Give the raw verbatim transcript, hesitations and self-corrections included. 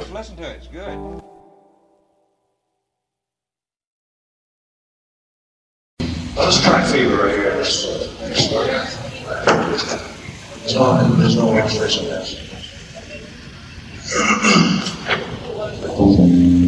Just listen to it. It's good. Let's try fever right here. There's no, there's no illustration in this.